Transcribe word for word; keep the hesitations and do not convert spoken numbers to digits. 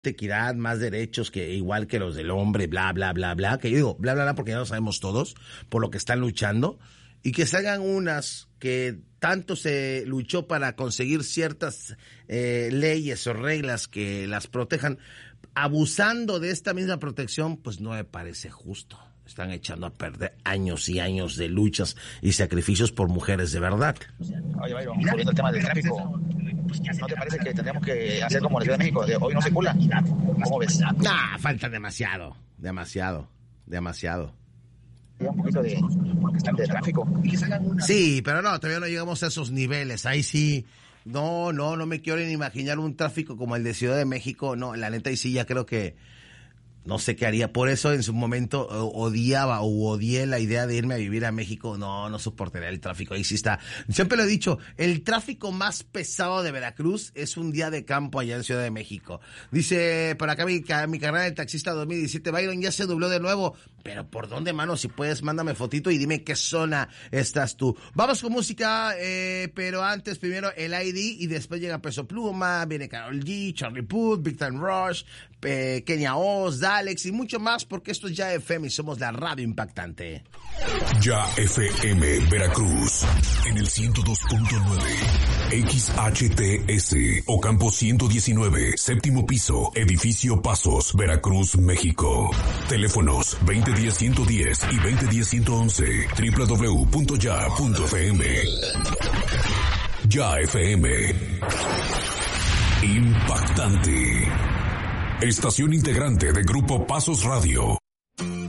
equidad, más derechos que igual que los del hombre, bla, bla, bla, bla, que yo digo, bla, bla, bla, porque ya lo sabemos todos, por lo que están luchando, y que salgan unas que tanto se luchó para conseguir ciertas eh, leyes o reglas que las protejan, abusando de esta misma protección, pues no me parece justo. Están echando a perder años y años de luchas y sacrificios por mujeres de verdad. Oye, Byron, volviendo al tema del tráfico, ¿no te parece que tendríamos que hacer como la Ciudad de México, de hoy no circula? ¿Cómo ves? Nah, falta demasiado, demasiado, demasiado. Un poquito de, de tráfico. Sí, pero no, todavía no llegamos a esos niveles. Ahí sí, no, no, no me quiero ni imaginar un tráfico como el de Ciudad de México. No, la neta, ahí sí ya creo que no sé qué haría. Por eso en su momento odiaba o odié la idea de irme a vivir a México. No, no soportaría el tráfico. Ahí sí está. Siempre lo he dicho, el tráfico más pesado de Veracruz es un día de campo allá en Ciudad de México. Dice, por acá mi, mi carrera de taxista dos mil diecisiete, Byron, ya se dobló de nuevo. Pero ¿por dónde, mano? Si puedes, mándame fotito y dime qué zona estás tú. Vamos con música, eh, pero antes primero el I D y después llega Peso Pluma, viene Karol G, Charlie Puth, Big Time Rush, eh, Kenia Oz, Alex y mucho más, porque esto es Ya F M y somos la radio impactante. Ya F M Veracruz en el ciento dos punto nueve, X H T S Ocampo ciento diecinueve, séptimo piso, edificio Pasos, Veracruz, México. Teléfonos veinte diez ciento diez y veinte diez ciento once, doble u doble u doble u punto ya punto f m. Ya F M. Impactante. Estación integrante de Grupo Pasos Radio.